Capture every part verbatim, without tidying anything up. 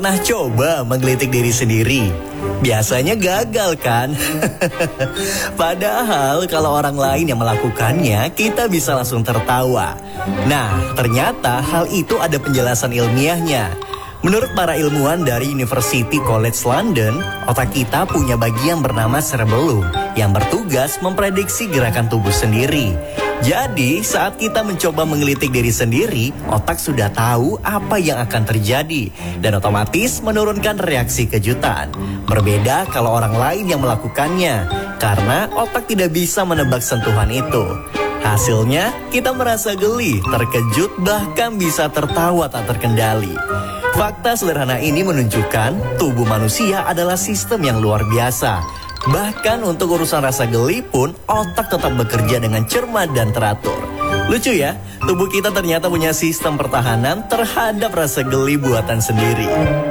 Pernah coba menggelitik diri sendiri? Biasanya gagal kan? Padahal kalau orang lain yang melakukannya, kita bisa langsung tertawa. Nah, ternyata hal itu ada penjelasan ilmiahnya. Menurut para ilmuwan dari University College London, otak kita punya bagian bernama cerebellum yang bertugas memprediksi gerakan tubuh sendiri. Jadi, saat kita mencoba menggelitik diri sendiri, otak sudah tahu apa yang akan terjadi dan otomatis menurunkan reaksi kejutan. Berbeda kalau orang lain yang melakukannya, karena otak tidak bisa menebak sentuhan itu. Hasilnya, kita merasa geli, terkejut, bahkan bisa tertawa tak terkendali. Fakta sederhana ini menunjukkan tubuh manusia adalah sistem yang luar biasa. Bahkan untuk urusan rasa geli pun, otak tetap bekerja dengan cermat dan teratur. Lucu ya, tubuh kita ternyata punya sistem pertahanan terhadap rasa geli buatan sendiri.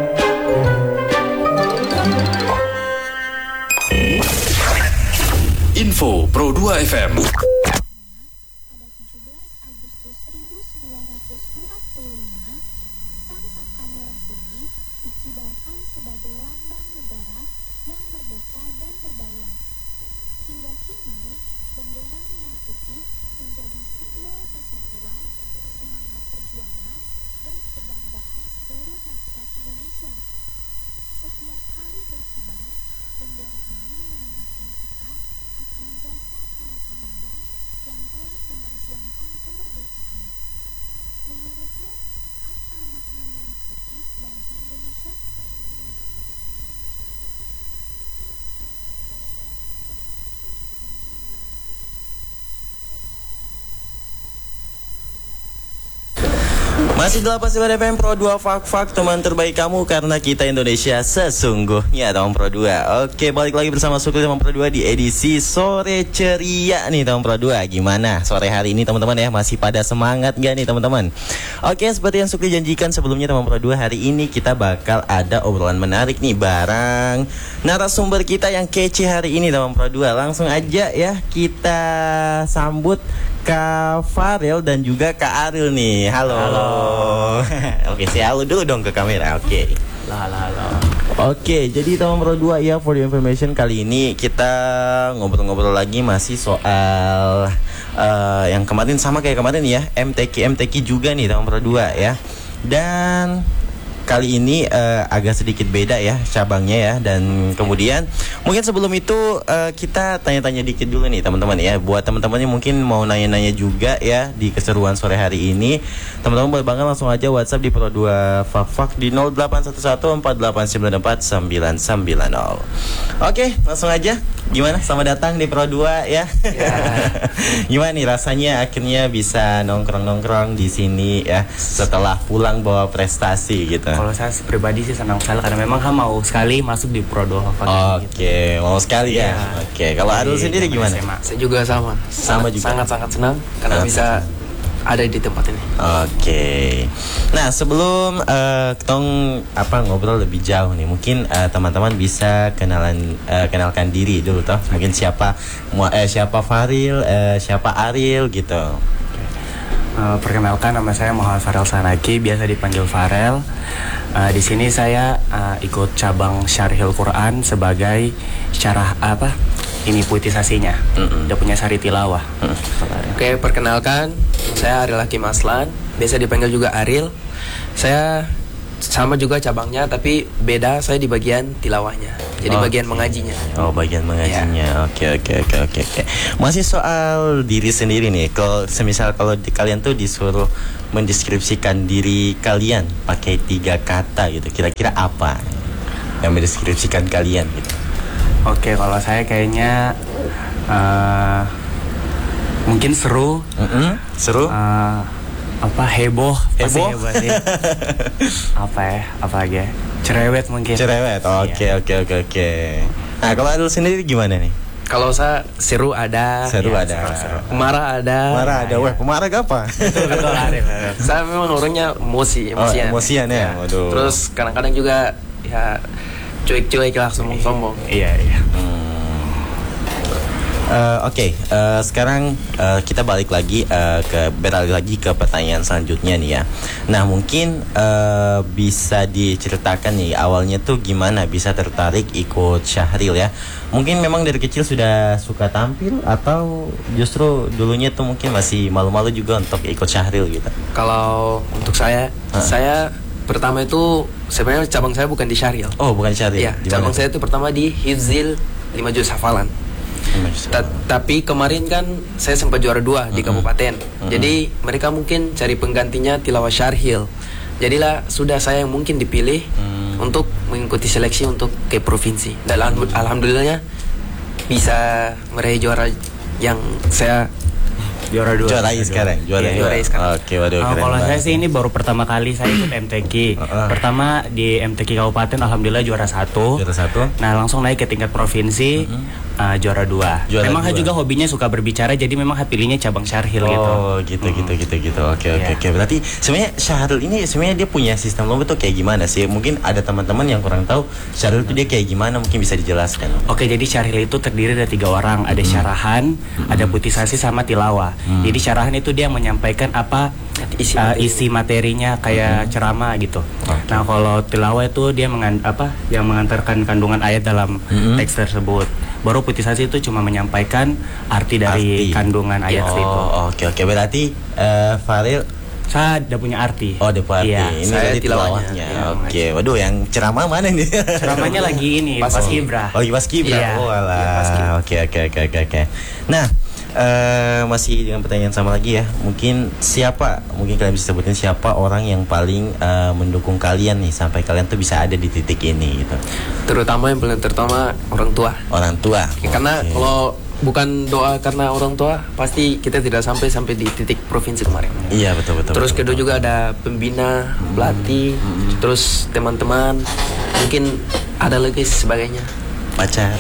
Info Pro dua F M. Masih delapan puluh sembilan F M Pro dua Fak-Fak, teman terbaik kamu karena kita Indonesia sesungguhnya, teman Pro dua. Oke, balik lagi bersama Sukli teman Pro dua di edisi Sore Ceria nih teman Pro dua. Gimana sore hari ini teman-teman ya? Masih pada semangat gak nih teman-teman? Oke, seperti yang Sukli janjikan sebelumnya teman Pro dua, hari ini kita bakal ada obrolan menarik nih bareng narasumber kita yang kece hari ini teman Pro dua. Langsung aja ya kita sambut Kak Farel dan juga Kak Aril nih. Halo. Halo. Oke, saya halo dulu dong ke kamera. Oke. Halo, halo, halo. Oke, jadi teman Pro dua ya, for the information kali ini kita ngobrol-ngobrol lagi masih soal uh, yang kemarin sama kayak kemarin ya, M T Q M T Q juga nih teman Pro dua ya. Dan kali ini uh, agak sedikit beda ya cabangnya ya. Dan kemudian mungkin sebelum itu uh, kita tanya-tanya dikit dulu nih teman-teman ya. Buat teman-teman yang mungkin mau nanya-nanya juga ya di keseruan sore hari ini, teman-teman boleh banget langsung aja WhatsApp di Pro dua Fak-Fak di nol delapan satu satu empat delapan sembilan empat sembilan sembilan nol. Oke, langsung aja. Gimana? Selamat datang di Pro dua ya. Ya. Gimana nih rasanya akhirnya bisa nongkrong-nongkrong di sini ya setelah pulang bawa prestasi gitu? Kalau saya pribadi sih senang sekali karena memang kan mau sekali masuk di Pro dua Fak-Fak. Oke, okay, gitu. Mau sekali ya. ya. Oke, okay. Kalau Adul sendiri gimana? S M A. Saya juga sama. Sama juga. Sangat-sangat senang karena sangat bisa ada di tempat ini. Oke. Okay. Nah, sebelum uh, tong apa ngobrol lebih jauh nih, mungkin uh, teman-teman bisa kenalan uh, kenalkan diri dulu toh. Mungkin siapa eh, siapa Faril, uh, siapa Aril gitu. Uh, perkenalkan, nama saya Muhammad Farel Sanaki, biasa dipanggil Farel. Uh, di sini saya uh, ikut cabang Syarhil Quran sebagai syarah apa? Ini puitisasinya. Mm-hmm. Dia punya sari tilawah. Mm-hmm. Oke, perkenalkan, saya Aril Hakim Aslan, biasa dipanggil juga Aril. Saya sama juga cabangnya, tapi beda, saya di bagian tilawahnya. Jadi oh, bagian mengajinya. Oh, bagian mengajinya. Oke, oke, oke, oke, oke. Masih soal diri sendiri nih. Kalau semisal kalau di, kalian tuh disuruh mendeskripsikan diri kalian pakai tiga kata gitu, kira-kira apa yang mendeskripsikan kalian gitu? Oke, kalau saya kayaknya uh, mungkin seru, mm-hmm. seru, uh, apa heboh, heboh, heboh sih. Apa ya, apa lagi? Ya? Cerewet mungkin. Cerewet, oke, oke, oke, oke. Nah, kalau Adul sendiri gimana nih? Kalau saya seru ada, seru ya, ada, seru, seru. Pemarah ada, pemarah ada, weh, pemarah apa? Saya memang orangnya emosi, emosian, oh, emosian ya. ya. Terus kadang-kadang juga ya cuek-cuek lah, sombong-sombong. Iya, iya. Hmm. Eh, Oke, eh, sekarang eh, kita balik lagi eh, ke beralih lagi ke pertanyaan selanjutnya nih ya. Nah mungkin eh, bisa diceritakan nih awalnya tuh gimana bisa tertarik ikut Syahril ya? Mungkin memang dari kecil sudah suka tampil atau justru dulunya tuh mungkin masih malu-malu juga untuk ikut Syahril gitu? Kalau untuk saya, Hah? saya pertama itu sebenarnya cabang saya bukan di Syahril. Oh bukan Syahril? Iya, Di cabang mana? saya itu pertama di Hifzil lima juz hafalan. Ta- tapi kemarin kan saya sempat juara dua di kabupaten. Jadi mereka mungkin cari penggantinya tilawah Syarhil. Jadilah sudah saya yang mungkin dipilih Mm. untuk mengikuti seleksi untuk ke provinsi. Dan alham- alhamdulillahnya bisa meraih juara yang saya Juara dua. Juarai sekarang, juara Iya, dua. juarai sekarang. Oke, waduh Oh, keren kalau saya banget. sih ini baru pertama kali saya ikut M T Q. Uh-uh. Pertama di M T Q Kabupaten alhamdulillah juara satu. Juara satu. Nah langsung naik ke tingkat provinsi uh, juara dua. Juara memang dua. juga hobinya suka berbicara jadi memang pilihnya cabang Syarhil gitu. Oh gitu gitu gitu gitu. Oke oke Iya. oke. Berarti sebenarnya Syahril ini sebenarnya dia punya sistem lomba tuh kayak gimana sih? Mungkin ada teman-teman yang kurang tahu Syahril itu dia kayak gimana, mungkin bisa dijelaskan. Oke, jadi Syarhil itu terdiri dari tiga orang. Ada syarahan, ada putisasi, sama tilawah. Jadi syarahan itu dia menyampaikan apa Isi isi, materi. isi materinya kayak ceramah gitu. Nah, kalau tilawah itu dia mengan, apa yang mengantarkan kandungan ayat dalam Mm-mm. teks tersebut. Baru putisasi itu cuma menyampaikan arti dari Arti. kandungan ayat itu. Oh oke oke. Berarti eh, Faril Saya udah punya arti. oh ada arti. Iya. Ini saya berarti tilawahnya. tilawahnya. Iya, Oke. Waduh yang ceramah mana nih? Ceramahnya lagi ini, pas kibrah. Oh, lagi pas kibra. Iya. Oh, alah. Iya, pas kibra. Oke, oke, oke, oke, oke. Nah, eh, masih dengan pertanyaan sama lagi ya. Mungkin siapa? Mungkin kalian bisa sebutin siapa orang yang paling eh, mendukung kalian nih sampai kalian tuh bisa ada di titik ini gitu. terutama yang paling terutama orang tua. Orang tua. Karena Oke. kalau bukan doa karena orang tua, pasti kita tidak sampai sampai di titik provinsi kemarin. Iya, betul betul. Terus betul, kedua betul. juga ada pembina, pelatih, terus teman-teman, mungkin ada lagi sebagainya. pacar.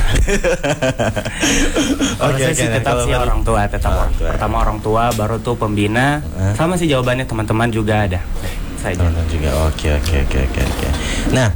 Kalau saya sih nah, tetap kalau sih baru- orang tua, tetap Orang tua. pertama orang tua, baru tuh pembina. Hah? Sama sih jawabannya teman-teman juga ada. Saja. Teman-teman juga. Oke oke oke oke oke. Nah,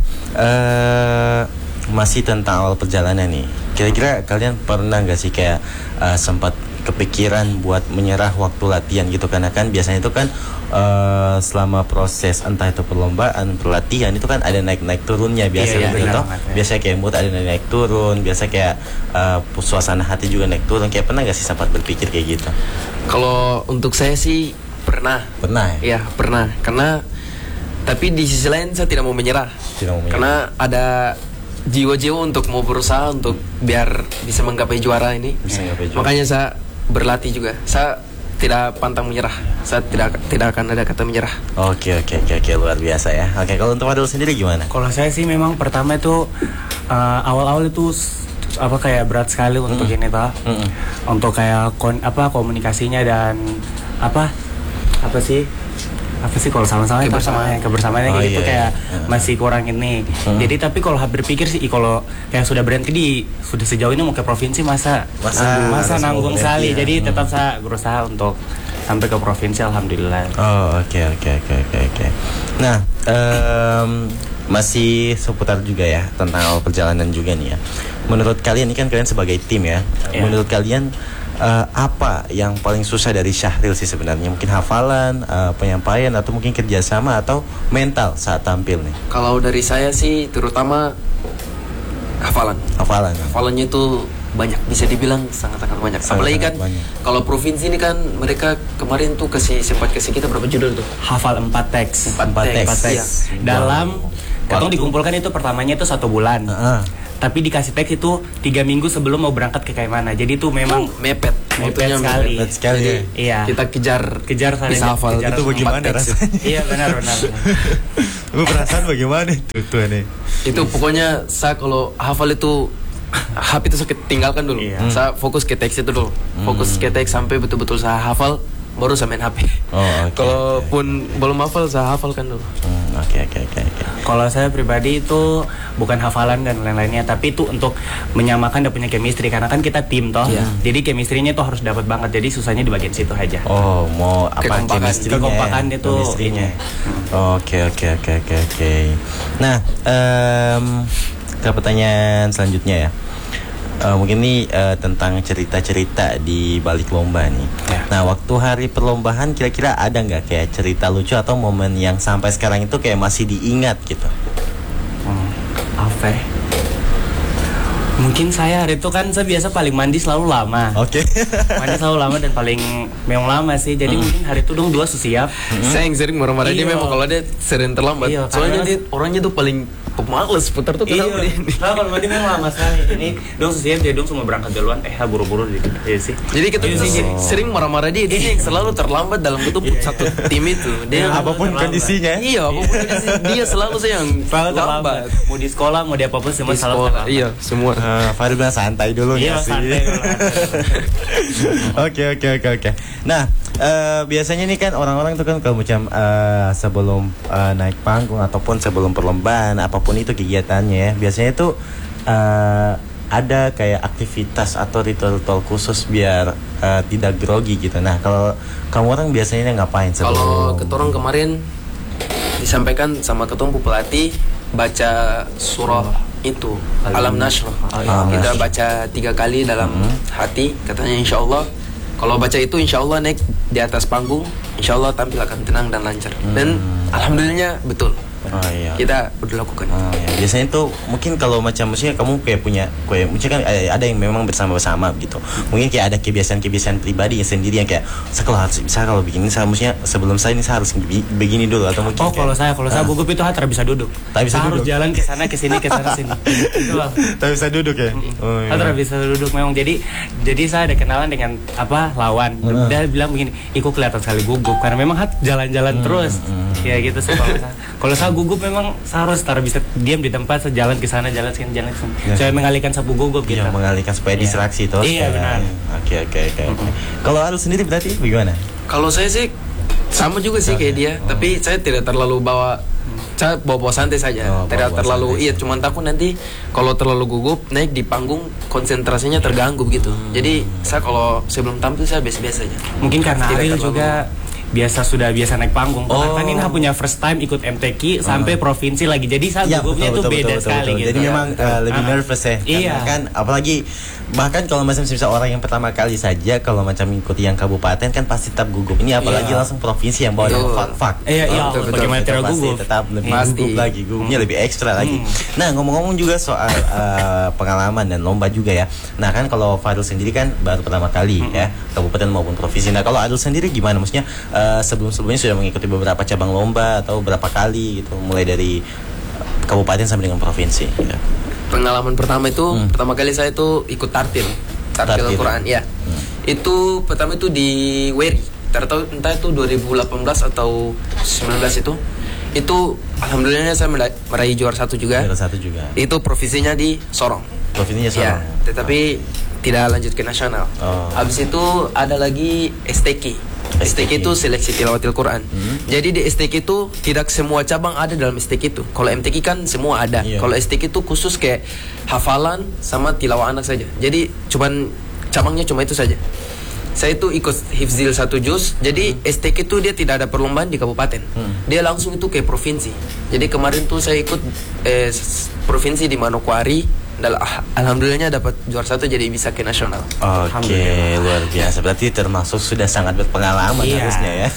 eh masih tentang awal perjalanan nih. Kira-kira kalian pernah nggak sih kayak eh, sempat kepikiran buat menyerah waktu latihan gitu, karena kan biasanya itu kan eh, selama proses entah itu perlombaan, pelatihan itu kan ada naik-naik turunnya biasa Iya, iya, gitu benar toh. banget, ya. Biasa kayak mood ada naik turun, biasa kayak eh, suasana hati juga naik turun. Kayak pernah nggak sih sempat berpikir kayak gitu? Kalau untuk saya sih pernah. Pernah ya? Iya, pernah. Karena tapi di sisi lain saya tidak mau menyerah. Tidak mau menyerah. Karena ada jiwa-jiwa untuk mau berusaha untuk biar bisa menggapai juara ini. Bisa menggapai juara. Makanya saya berlatih juga. Saya tidak pantang menyerah. Saya tidak tidak akan ada kata menyerah. Oke oke oke oke, luar biasa ya. Oke, kalau untuk Fadil sendiri gimana? Kalau saya sih memang pertama itu uh, awal-awal itu s- apa kayak berat sekali untuk ini toh. Mm-mm. Untuk kayak kon, apa komunikasinya dan apa apa sih? Apa sih kalau sama-sama itu Kebersamaan. sama- kebersamaannya Oh, kayak gitu iya, kayak iya. masih kurang ini. Jadi tapi kalau berpikir sih kalau kayak sudah berhenti di sudah sejauh ini mau ke provinsi masa Masa- masa harus nanggung mau sekali. berhenti ya. Jadi tetap saya berusaha untuk sampai ke provinsi alhamdulillah. Oh oke oke oke oke oke. Nah em, masih seputar juga ya tentang awal perjalanan juga nih ya. Menurut kalian ini kan kalian sebagai tim ya. Iya. Menurut kalian eh, apa yang paling susah dari Syahril sih sebenarnya? Mungkin hafalan, eh, penyampaian, atau mungkin kerjasama atau mental saat tampil nih? Kalau dari saya sih terutama hafalan. Hafalan. Hafalannya itu banyak, bisa dibilang sangat-sangat banyak. Sangat-sangat Apalagi kan banyak. kalau provinsi ini kan mereka kemarin tuh kasih sempat kasih kita berapa judul tuh? Hafal empat teks. Empat teks, Empat teks. iya. Dalam katong Waktu. dikumpulkan itu pertamanya itu satu bulan. Heeh. Tapi dikasih teks itu tiga minggu sebelum mau berangkat ke kayak mana. Jadi itu memang Mepet, Mepet waktunya sekali. Mepet sekali. Jadi, Iya. kita kejar kejar saling bisa hafal kejar Itu empat bagaimana teks. rasanya? Iya benar benar. Lu perasaan bagaimana itu tuh nih? Itu pokoknya saya kalau hafal itu H P itu saya tinggalkan dulu. Iya. Saya fokus ke teks itu dulu. Fokus ke teks sampai betul-betul saya hafal, baru saya main H P. Oh, oke, Kalaupun belum hafal, saya hafalkan dulu. Hmm, oke oke oke oke. Kalau saya pribadi itu bukan hafalan dan lain-lainnya, tapi itu untuk menyamakan dan punya chemistry karena kan kita tim toh. Iya. Jadi chemistry-nya itu harus dapat banget. Jadi susahnya di bagian situ aja. Oh, mau apa Kekompakan. chemistry-nya ya? Kekompakan itu Chemistry-nya. ini. Oke, oke, oke, oke, oke. Nah, em, ke pertanyaan selanjutnya ya. uh, mungkin nih uh, tentang cerita-cerita di balik lomba nih. Ya. Nah, waktu hari perlombaan kira-kira ada nggak kayak cerita lucu atau momen yang sampai sekarang itu kayak masih diingat gitu? Hmm, apa? ya? Mungkin saya hari itu kan saya biasa paling mandi selalu lama. Oke. Mandi selalu lama dan paling memang lama sih. Jadi Hmm. mungkin hari itu dong dua susiap. Hmm. Saya yang sering marah-marah dia Iya. memang kalau dia sering terlambat. Iya, Soalnya karena- dia orangnya tuh paling pemalas putar tuh Iya, kenapa dia? nah, kalau mandi memang lama sekali. Ini dong susiap jadi dong semua berangkat duluan. Eh, ha, buru-buru dikit. Iya sih. Jadi kita Iya sih, sih jadi- sering marah-marah dia, dia yang selalu terlambat dalam ketemu satu tim itu. Dia Apapun terlambat. kondisinya. Iya, apapun kondisi, dia selalu saya yang Selalu terlambat. lambat. Mau di sekolah, mau di apapun semua Di selalu sekolah, terlambat. iya, semua. Uh, Farid bilang santai dulu Iya, nggak sih? santai dulu. Oke oke oke oke. Nah, eh, biasanya nih kan orang-orang tuh kan kalau macam eh, sebelum eh, naik panggung ataupun sebelum perlombaan apapun itu kegiatannya ya, biasanya tuh eh, ada kayak aktivitas atau ritual-ritual khusus biar eh, tidak grogi gitu. Nah, kalau kamu orang biasanya ngapain sebelum? Kalau ketorong kemarin disampaikan sama ketua pelatih baca surah itu Alam Nashr. Alam Kita Nashr. baca tiga kali dalam hati, katanya insya Allah. Kalau baca itu insya Allah naik di atas panggung, insya Allah tampil akan tenang dan lancar. Dan alhamdulillahnya betul. Oh iya. Kita udah lakukan. Oh, ya. Biasanya tuh mungkin kalau macam maksudnya kamu kayak punya kayak mungkin kan eh, ada yang memang bersama-bersama gitu. Mungkin kayak ada kebiasaan-kebiasaan pribadi yang sendiri yang kayak saya kalau harus bisa kalau begini saya maksudnya sebelum saya ini saya harus be- begini dulu atau mungkin Oh, kayak- kalau saya kalau saya gugup itu ha, tak bisa duduk. Tak bisa Saya harus duduk. jalan ke sana ke sini ke sana sini. Itu lah. tak bisa duduk ya. Oh, iya. Saya tidak bisa duduk memang. Jadi jadi saya ada kenalan dengan apa lawan. Dia bilang begini, "Iku kelihatan sekali gugup karena memang hat jalan-jalan terus." Ya gitu sih kalau saya. Kalau saya gugup memang saya harus taruh bisa diam di tempat, saya jalan ke sana, jalan ke sini, jalan ke sini. Ya. Saya mengalihkan sapu gugup gitu. Iya, mengalihkan supaya Iya. distraksi toh. Iya, Kayak- benar. Oke oke oke. oke. Kalau Arul sendiri berarti bagaimana? Kalau saya sih sama juga sih kayak dia, tapi saya tidak terlalu bawa saya bawa-bawa santai saja, Oh, tidak bawa-bawa terlalu santai iya, saja. cuman takut nanti kalau terlalu gugup naik di panggung konsentrasinya terganggu begitu. Jadi saya kalau sebelum tampil saya biasa-biasa aja. Mungkin karena Tidak Ariel terlalu- juga biasa sudah biasa naik panggung. Oh. Kan ini punya first time ikut M T Q sampai provinsi lagi. Jadi saya Ya, gugupnya betul, tuh betul, beda betul, sekali betul. gitu. Jadi Ya, memang betul. uh, lebih Ah. nervous ya. Karena Iya. kan apalagi bahkan kalau macam misal orang yang pertama kali saja kalau macam ikuti yang kabupaten kan pasti tetap gugup. Ini apalagi Iya. langsung provinsi yang bawa Betul. nama fak-fak. Iya, iya, betul, betul. bagaimana Itu tidak pasti gugup. tetap lebih Pasti. gugup lagi, gugupnya lebih ekstra lagi. Nah, ngomong-ngomong juga soal uh, pengalaman dan lomba juga ya. Nah, kan kalau Fadil sendiri kan baru pertama kali ya, kabupaten maupun provinsi. Nah, kalau Adil sendiri gimana? Maksudnya uh, sebelum-sebelumnya sudah mengikuti beberapa cabang lomba atau berapa kali gitu, mulai dari uh, kabupaten sampai dengan provinsi. Ya. Pengalaman pertama itu pertama kali saya itu ikut tartil, tartil Tartil. Al-Quran ya. Itu pertama itu di Weri. Tahu entah itu dua ribu delapan belas atau sembilan belas itu. Itu alhamdulillahnya saya mera- meraih juara satu juga. Juara satu juga. Itu provinsinya di Sorong. Provinsinya Ya, Sorong. tetapi tidak lanjut ke nasional. Oh. Habis itu ada lagi S T K. S T K itu seleksi tilawatil Quran. Jadi di S T K itu tidak semua cabang ada dalam S T K itu. Kalau M T K kan semua ada. Iya. Kalau S T K itu khusus kayak hafalan sama tilawah anak saja. Jadi cuman cabangnya cuma itu saja. Saya itu ikut hifzil satu juz. Jadi S T K itu dia tidak ada perlombaan di kabupaten. Dia langsung itu ke provinsi. Jadi kemarin tuh saya ikut eh, s- provinsi di Manokwari. Dan ah, alhamdulillahnya dapat juara satu jadi bisa ke nasional. Oke, luar biasa. Berarti termasuk sudah sangat berpengalaman Iya. harusnya ya.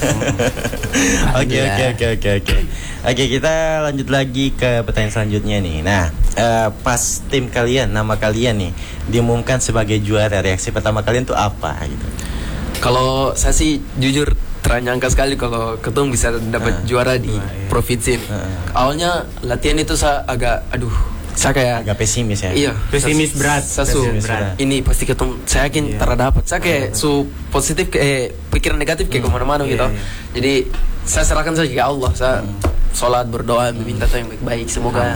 Oke, oke, oke, oke, oke. Oke, kita lanjut lagi ke pertanyaan selanjutnya nih. Nah, eh, pas tim kalian, nama kalian nih diumumkan sebagai juara, reaksi pertama kalian tuh apa gitu? Kalau saya sih jujur ternyangka sekali kalau ketum bisa dapat juara di provinsi. Awalnya latihan itu saya agak aduh, saya kayak Agak pesimis ya. iya, Pesimis saya- berat, Saya su, pesimis berat. ini pasti ketum. Saya yakin terdapat. Saya kayak su positif ke eh, pikiran negatif kayak kemana-mana gitu. Jadi saya serahkan saja ke Allah. Saya sholat berdoa meminta Tuhan yang baik-baik. Semoga